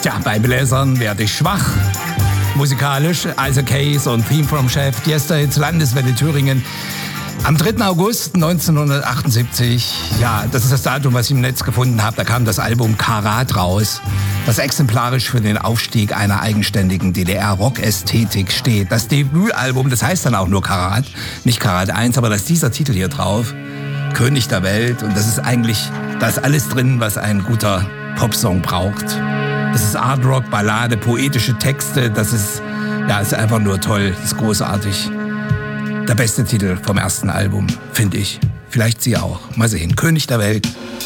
Tja, bei Bläsern werde ich schwach. Musikalisch Isaac Hayes und Theme from Chef, Yesterdays, Landeswelle Thüringen. Am 3. August 1978, ja, das ist das Datum, was ich im Netz gefunden habe, da kam das Album Karat raus, das exemplarisch für den Aufstieg einer eigenständigen DDR-Rock-Ästhetik steht. Das Debütalbum, das heißt dann auch nur Karat, nicht Karat 1, aber da ist dieser Titel hier drauf, König der Welt. Und das ist eigentlich, da ist alles drin, was ein guter Popsong braucht. Das ist Art Rock, Ballade, poetische Texte, das ist einfach nur toll, das ist großartig. Der beste Titel vom ersten Album, finde ich. Vielleicht Sie auch. Mal sehen. König der Welt.